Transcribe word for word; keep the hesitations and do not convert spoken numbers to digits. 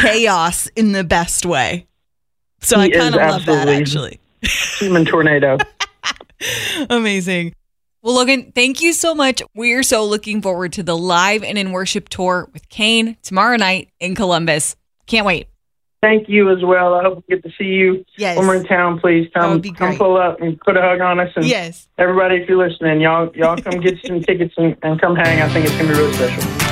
chaos in the best way. So He I kind of love that, absolutely actually. Human tornado. Amazing. Well, Logan, thank you so much. We are so looking forward to the Live and in Worship tour with Cain tomorrow night in Columbus. Can't wait. Thank you as well. I hope we get to see you Yes. when we're in town. Please That come, would be come great. pull up and put a hug on us. And Yes. everybody, if you're listening, y'all, y'all come get some tickets and, and come hang. I think it's gonna be really special.